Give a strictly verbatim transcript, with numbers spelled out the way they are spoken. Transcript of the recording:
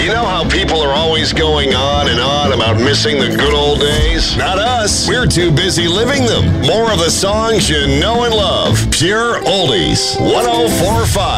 You know how people are always going on and on about missing the good old days? Not us. We're too busy living them. More of the songs you know and love. Pure Oldies. one oh four point five.